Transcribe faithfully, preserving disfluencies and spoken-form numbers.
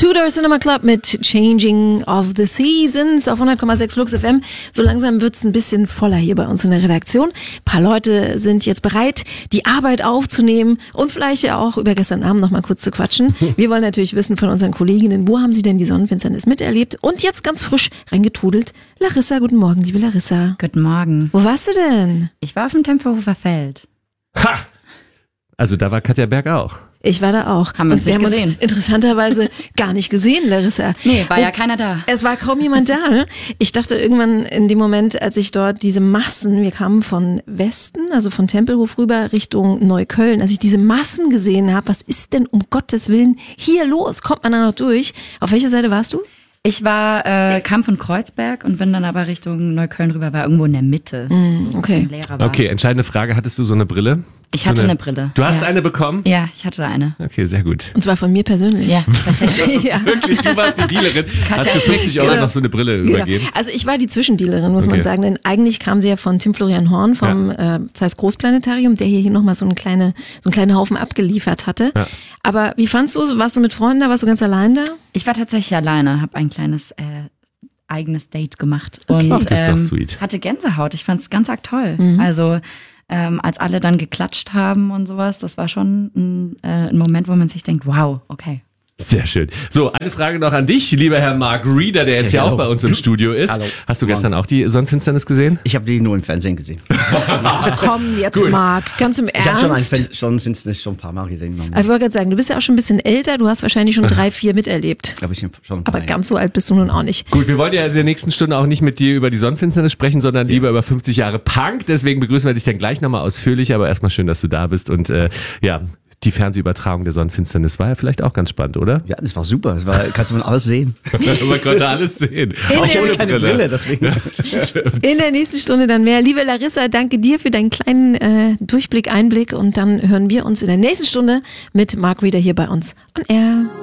Tudor Cinema Club mit Changing of the Seasons auf hundert Komma sechs Flux F M. So langsam wird's ein bisschen voller hier bei uns in der Redaktion. Ein paar Leute sind jetzt bereit, die Arbeit aufzunehmen und vielleicht ja auch über gestern Abend noch mal kurz zu quatschen. Wir wollen natürlich wissen von unseren Kolleginnen, wo haben sie denn die Sonnenfinsternis miterlebt? Und jetzt ganz frisch reingetrudelt. Larissa, guten Morgen, liebe Larissa. Guten Morgen. Wo warst du denn? Ich war auf dem Tempelhofer Feld. Ha! Also da war Katja Berg auch. Ich war da auch. Haben wir uns und wir nicht haben gesehen. uns interessanterweise gar nicht gesehen, Larissa. Nee, war und ja keiner da. Es war kaum jemand da. Ne? Ich dachte irgendwann in dem Moment, als ich dort diese Massen, wir kamen von Westen, also von Tempelhof rüber Richtung Neukölln, als ich diese Massen gesehen habe, was ist denn um Gottes Willen hier los? Kommt man da noch durch? Auf welcher Seite warst du? Ich war, äh, kam von Kreuzberg und bin dann aber Richtung Neukölln rüber, war irgendwo in der Mitte. Mm, wo okay. es leerer war. Okay, entscheidende Frage. Hattest du so eine Brille? Ich hatte so eine, eine Brille. Du hast ja. eine bekommen? Ja, ich hatte eine. Okay, sehr gut. Und zwar von mir persönlich. Ja, tatsächlich. ja. Wirklich, du warst die Dealerin. Hast für fünfzig Euro Genau. noch so eine Brille Genau. übergeben? Also ich war die Zwischendealerin, muss Okay. man sagen, denn eigentlich kam sie ja von Tim Florian Horn vom Ja. äh, Zeiss Großplanetarium, der hier, hier nochmal so einen kleine, so einen kleinen Haufen abgeliefert hatte. Ja. Aber wie fandst du es? Warst du mit Freunden da? Warst du ganz allein da? Ich war tatsächlich alleine, habe ein kleines äh, eigenes Date gemacht Okay. und Ach, das ist doch ähm, sweet. hatte Gänsehaut. Ich fand es ganz arg toll. Mhm. Also ähm, als alle dann geklatscht haben und sowas, das war schon ein, äh, ein Moment, wo man sich denkt, wow, okay. Sehr schön. So, eine Frage noch an dich, lieber Herr Mark Reeder, der jetzt Ja, ja auch hallo. bei uns im Studio ist. Hallo. Hast du gestern auch die Sonnenfinsternis gesehen? Ich habe die nur im Fernsehen gesehen. Ach komm, jetzt Gut. Marc, ganz im Ich habe schon ein Ernst. Fen- Sonnenfinsternis schon ein paar Mal gesehen. Ich wollte gerade sagen, du bist ja auch schon ein bisschen älter, du hast wahrscheinlich schon drei, vier miterlebt. Glaube ich schon ein paar. Aber ja. ganz so alt bist du nun auch nicht. Gut, wir wollen ja in der nächsten Stunde auch nicht mit dir über die Sonnenfinsternis sprechen, sondern lieber über fünfzig Jahre Punk. Deswegen begrüßen wir dich dann gleich nochmal ausführlich. Aber erstmal schön, dass du da bist. Und äh, ja, die Fernsehübertragung der Sonnenfinsternis war ja vielleicht auch ganz spannend, oder? Ja, das war super. Das war, kannst du man alles sehen. Man konnte alles sehen. In Auch der- ohne Keine Brille, deswegen. Stimmt. In der nächsten Stunde dann mehr. Liebe Larissa, danke dir für deinen kleinen äh, Durchblick, Einblick und dann hören wir uns in der nächsten Stunde mit Mark Reeder hier bei uns on Air.